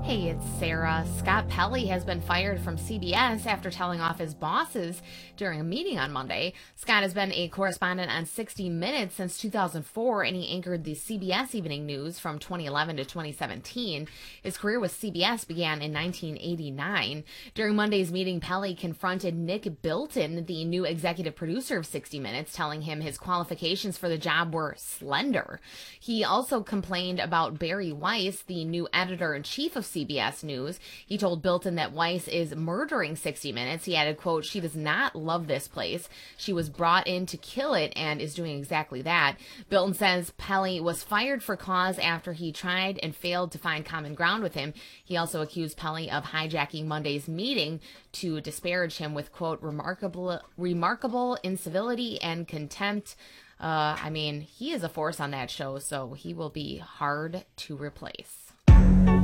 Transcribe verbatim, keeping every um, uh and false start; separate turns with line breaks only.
Hey, it's Sarah. Scott Pelley has been fired from C B S after telling off his bosses during a meeting on Monday. Scott has been a correspondent on sixty minutes since two thousand four, and he anchored the C B S Evening News from twenty eleven to twenty seventeen. His career with C B S began in nineteen eighty-nine. During Monday's meeting, Pelley confronted Nick Bilton, the new executive producer of sixty minutes, telling him his qualifications for the job were slender. He also complained about Bari Weiss, the new editor-in-chief of C B S News. He told Bilton that Weiss is murdering sixty minutes. He added, quote, "She does not love this place. She was brought in to kill it and is doing exactly that." Bilton says Pelley was fired for cause after he tried and failed to find common ground with him. He also accused Pelley of hijacking Monday's meeting to disparage him with, quote, remarkable, remarkable incivility and contempt. Uh, I mean, he is a force on that show, so he will be hard to replace.